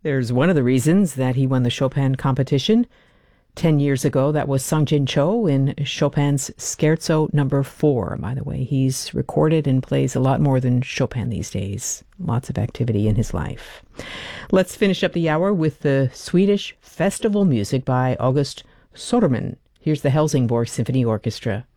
There's one of the reasons that he won the Chopin competition. 10 years ago, that was Sung-Jin Cho in Chopin's Scherzo Number 4. By the way, he's recorded and plays a lot more than Chopin these days. Lots of activity in his life. Let's finish up the hour with the Swedish festival music by August Soderman. Here's the Helsingborg Symphony Orchestra.